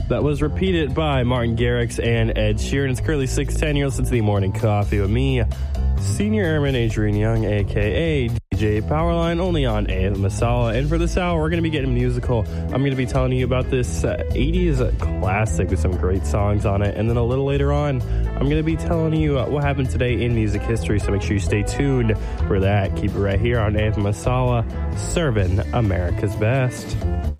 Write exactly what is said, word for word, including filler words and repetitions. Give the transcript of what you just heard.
That was repeated by Martin Garrix and Ed Sheeran. It's currently six ten. You're listening to the Morning Coffee with me, Senior Airman Adrian Young, a k a. D J Powerline, only on A F M Masala. And for this hour, we're going to be getting musical. I'm going to be telling you about this uh, eighties classic with some great songs on it. And then a little later on, I'm going to be telling you uh, what happened today in music history. So make sure you stay tuned for that. Keep it right here on A F M Masala, serving America's best.